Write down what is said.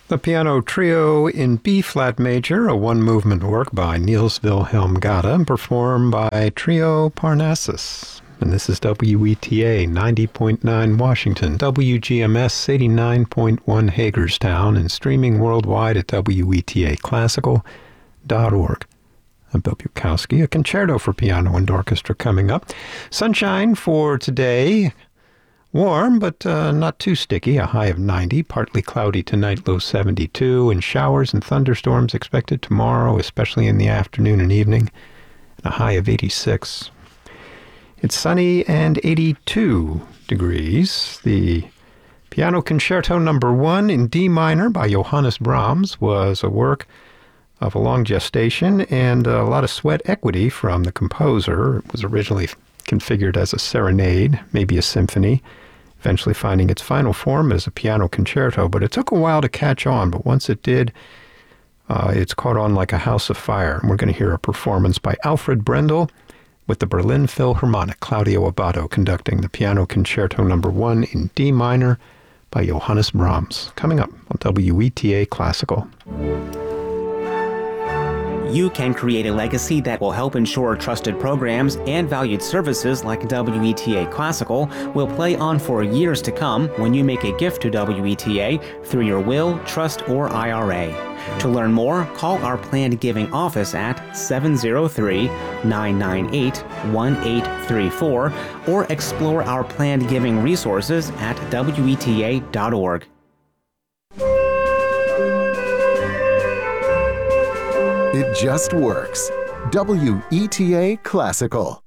The Piano Trio in B-flat major, a one-movement work by Niels Wilhelm Gade, performed by Trio Parnassus. And this is WETA 90.9 Washington, WGMS 89.1 Hagerstown, and streaming worldwide at WETAclassical.org. I'm Bill Bukowski. A concerto for piano and orchestra coming up. Sunshine for today. Warm, but not too sticky, a high of 90. Partly cloudy tonight, low 72. And showers and thunderstorms expected tomorrow, especially in the afternoon and evening, and a high of 86. It's sunny and 82 degrees. The Piano Concerto No. 1 in D minor by Johannes Brahms was a work of a long gestation and a lot of sweat equity from the composer. It was originally configured as a serenade, maybe a symphony, eventually finding its final form as a piano concerto, but it took a while to catch on, but once it did, it's caught on like a house of fire. And we're going to hear a performance by Alfred Brendel with the Berlin Philharmonic, Claudio Abbado conducting the Piano Concerto No. 1 in D minor by Johannes Brahms. Coming up on WETA Classical. You can create a legacy that will help ensure trusted programs and valued services like WETA Classical will play on for years to come when you make a gift to WETA through your will, trust, or IRA. To learn more, call our planned giving office at 703-998-1834 or explore our planned giving resources at WETA.org. It just works. WETA Classical.